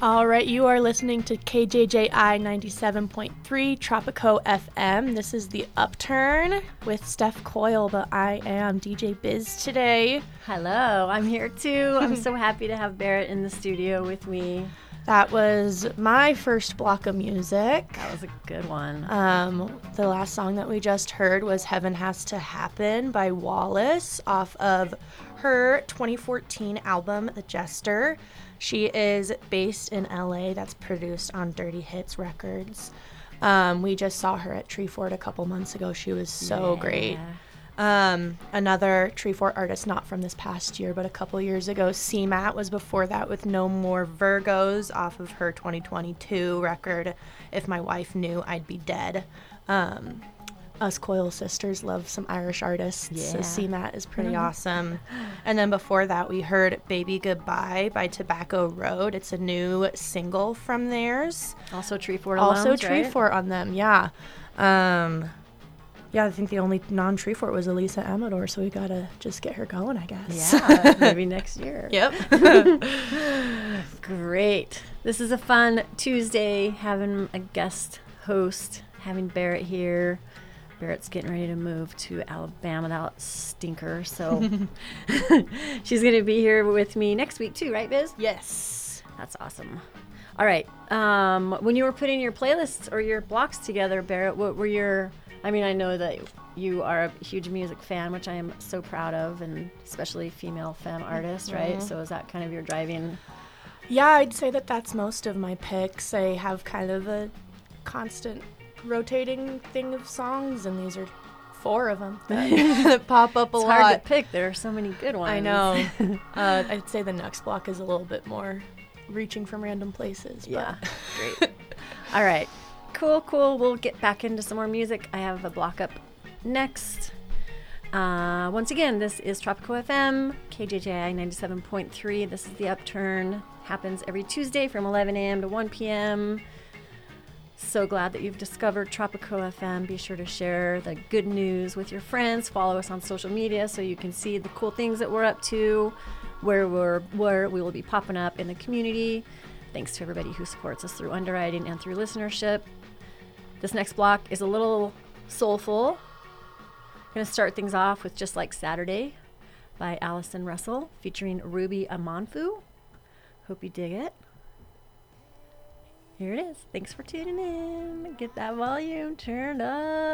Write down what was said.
All right, you are listening to KJJI 97.3 Tropico FM. This is The Upturn with Steph Coyle, but I am DJ Biz today. Hello, I'm here too. I'm so happy to have Barrett in the studio with me. That was my first block of music. That was a good one. The last song that we just heard was Heaven Has to Happen by Wallace off of her 2014 album, The Jester. She is based in LA. That's produced on Dirty Hits Records. We just saw her at Treefort a couple months ago. She was so great. Another Treefort artist, not from this past year, but a couple years ago, CMAT was before that with No More Virgos off of her 2022 record, If My Wife Knew I'd Be Dead. Us Coyle sisters love some Irish artists, so CMAT is pretty awesome. And then before that, we heard Baby Goodbye by Tobacco Road. It's a new single from theirs. Also Treefort alums, Also Treefort on them, yeah. Yeah, I think the only non-Treefort was Elisa Amador, so we gotta just get her going, I guess. Yeah, maybe next year. Yep. Great. This is a fun Tuesday, having a guest host, having Barrett here. Barrett's getting ready to move to Alabama, that stinker, so she's going to be here with me next week too, right, Biz? Yes. That's awesome. All right. When you were putting your playlists or your blocks together, Barrett, what were your... I mean, I know that you are a huge music fan, which I am so proud of, and especially female femme artists, right? So is that kind of your driving... Yeah, I'd say that that's most of my picks. I have kind of a constant rotating thing of songs, and these are 4 of them that pop up a lot. It's hard to pick. There are so many good ones. I know. I'd say the next block is a little bit more reaching from random places. Yeah, great. All right. Cool. We'll get back into some more music. I have a block up next. Once again, this is Tropico FM, KJJI 97.3. This is The Upturn. Happens every Tuesday from 11 a.m. to 1 p.m. So glad that you've discovered Tropico FM. Be sure to share the good news with your friends. Follow us on social media so you can see the cool things that we're up to, where we will be popping up in the community. Thanks to everybody who supports us through underwriting and through listenership. This next block is a little soulful. I'm going to start things off with Just Like Saturday by Allison Russell featuring Ruby Amanfu. Hope you dig it. Here it is. Thanks for tuning in. Get that volume turned up.